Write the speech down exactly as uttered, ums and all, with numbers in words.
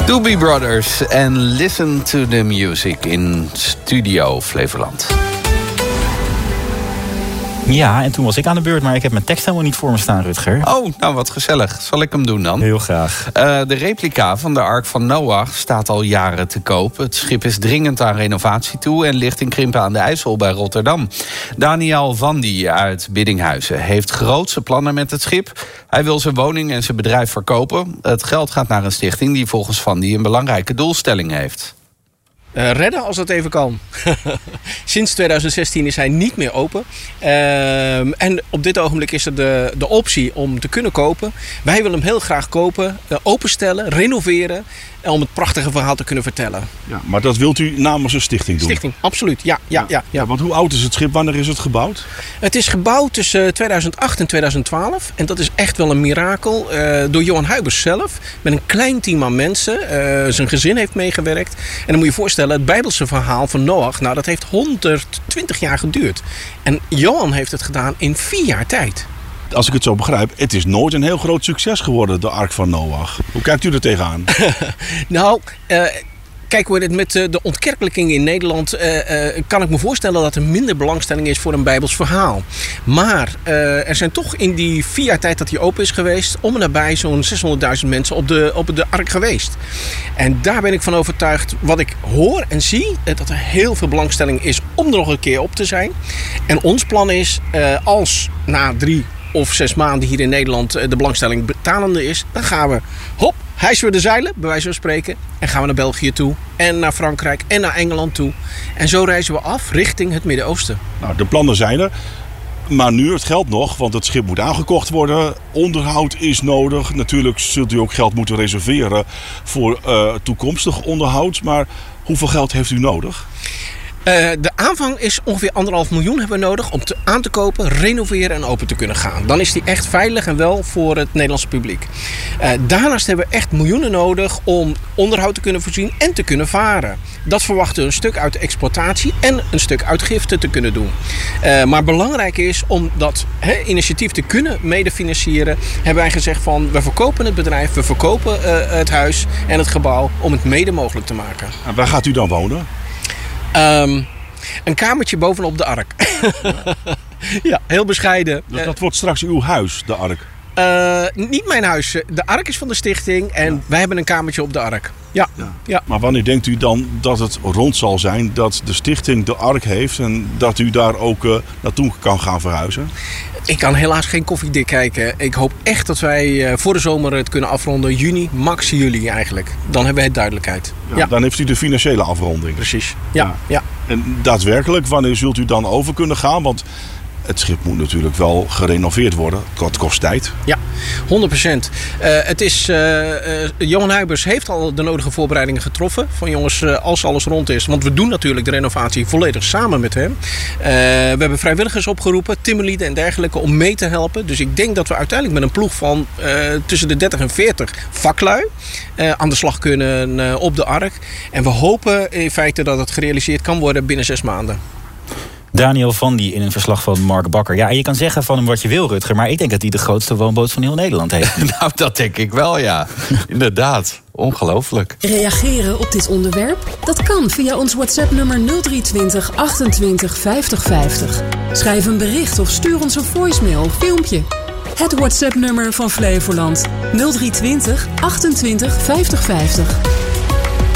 Doobie Brothers en Listen to the Music in Studio Flevoland. Ja, en toen was ik aan de beurt, maar ik heb mijn tekst helemaal niet voor me staan, Rutger. Oh, nou wat gezellig. Zal ik hem doen dan? Heel graag. Uh, de replica van de Ark van Noach staat al jaren te koop. Het schip is dringend aan renovatie toe en ligt in Krimpen aan de IJssel bij Rotterdam. Daniel van die uit Biddinghuizen heeft grootse plannen met het schip. Hij wil zijn woning en zijn bedrijf verkopen. Het geld gaat naar een stichting die volgens Van die een belangrijke doelstelling heeft. Uh, redden als dat even kan. Sinds twintig zestien is hij niet meer open. Uh, en op dit ogenblik is er de, de optie om te kunnen kopen. Wij willen hem heel graag kopen, uh, openstellen, renoveren. En om het prachtige verhaal te kunnen vertellen. Ja, maar dat wilt u namens een stichting doen? Stichting, absoluut. Ja, ja, ja. ja, ja. ja want hoe oud is het schip? Wanneer is het gebouwd? Het is gebouwd tussen tweeduizend acht en tweeduizend twaalf. En dat is echt wel een mirakel. Uh, door Johan Huibers zelf. Met een klein team aan mensen. Uh, zijn gezin heeft meegewerkt. En dan moet je je voorstellen, het Bijbelse verhaal van Noach. Nou, dat heeft honderdtwintig jaar geduurd. En Johan heeft het gedaan in vier jaar tijd. Als ik het zo begrijp, het is nooit een heel groot succes geworden, de Ark van Noach. Hoe kijkt u er tegenaan? nou, uh, kijk, hoe het met de ontkerkelijking in Nederland uh, uh, kan ik me voorstellen dat er minder belangstelling is voor een Bijbels verhaal. Maar uh, er zijn toch in die vier jaar tijd dat hij open is geweest, om en nabij zo'n zeshonderdduizend mensen op de, op de Ark geweest. En daar ben ik van overtuigd, wat ik hoor en zie, dat er heel veel belangstelling is om er nog een keer op te zijn. En ons plan is, uh, als na drie of zes maanden hier in Nederland de belangstelling betalende is, dan gaan we, hop, hijsen we de zeilen, bij wijze van spreken, en gaan we naar België toe, en naar Frankrijk, en naar Engeland toe. En zo reizen we af richting het Midden-Oosten. Nou, de plannen zijn er, maar nu het geld nog, want het schip moet aangekocht worden, onderhoud is nodig. Natuurlijk zult u ook geld moeten reserveren voor uh, toekomstig onderhoud, maar hoeveel geld heeft u nodig? Uh, de aanvang is ongeveer anderhalf miljoen hebben we nodig om te, aan te kopen, renoveren en open te kunnen gaan. Dan is die echt veilig en wel voor het Nederlandse publiek. Uh, daarnaast hebben we echt miljoenen nodig om onderhoud te kunnen voorzien en te kunnen varen. Dat verwachten we een stuk uit de exploitatie en een stuk uit giften te kunnen doen. Uh, maar belangrijk is om dat he, initiatief te kunnen medefinancieren, hebben wij gezegd van we verkopen het bedrijf, we verkopen uh, het huis en het gebouw om het mede mogelijk te maken. En waar gaat u dan wonen? Um, een kamertje bovenop de Ark. ja, heel bescheiden. Dus dat wordt straks uw huis, de Ark? Uh, niet mijn huis. De Ark is van de stichting en ja. wij hebben een kamertje op de Ark. Ja. Ja. ja. Maar wanneer denkt u dan dat het rond zal zijn dat de stichting de Ark heeft en dat u daar ook uh, naartoe kan gaan verhuizen? Ik kan helaas geen koffiedik kijken. Ik hoop echt dat wij uh, voor de zomer het kunnen afronden. Juni, max juli eigenlijk. Dan hebben we het duidelijkheid. Ja, ja. Dan heeft u de financiële afronding. Precies. Ja. Ja. ja. En daadwerkelijk, wanneer zult u dan over kunnen gaan? Want het schip moet natuurlijk wel gerenoveerd worden. Het kost tijd. Ja, honderd procent. Uh, het is, uh, uh, Johan Huibers heeft al de nodige voorbereidingen getroffen. Van jongens, uh, als alles rond is. Want we doen natuurlijk de renovatie volledig samen met hem. Uh, we hebben vrijwilligers opgeroepen, timmerlieden en dergelijke, om mee te helpen. Dus ik denk dat we uiteindelijk met een ploeg van uh, tussen de dertig en veertig vaklui uh, aan de slag kunnen uh, op de Ark. En we hopen in feite dat het gerealiseerd kan worden binnen zes maanden. Daniel van die in een verslag van Mark Bakker. Ja, en je kan zeggen van hem wat je wil, Rutger, maar ik denk dat hij de grootste woonboot van heel Nederland heeft. Nou, dat denk ik wel, ja. Inderdaad. Ongelooflijk. Reageren op dit onderwerp? Dat kan via ons WhatsApp-nummer nul drie twintig achtentwintig vijftig vijftig. Schrijf een bericht of stuur ons een voicemail of filmpje. Het WhatsApp-nummer van Flevoland nul drie twintig achtentwintig vijftig vijftig.